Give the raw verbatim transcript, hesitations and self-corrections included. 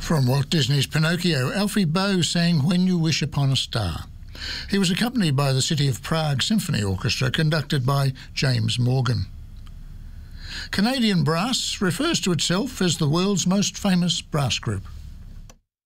From Walt Disney's Pinocchio, Alfie Boe sang When You Wish Upon a Star. He was accompanied by the City of Prague Symphony Orchestra, conducted by James Morgan. Canadian Brass refers to itself as the world's most famous brass group.